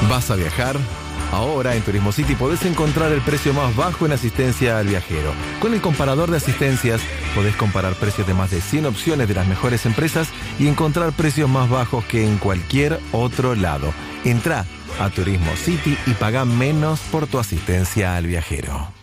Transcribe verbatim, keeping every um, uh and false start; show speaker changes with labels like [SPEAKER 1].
[SPEAKER 1] ¿Vas a viajar? Ahora en Turismo City podés encontrar el precio más bajo en asistencia al viajero. Con el comparador de asistencias podés comparar precios de más de cien opciones de las mejores empresas y encontrar precios más bajos que en cualquier otro lado. Entrá a Turismo City y pagá menos por tu asistencia al viajero.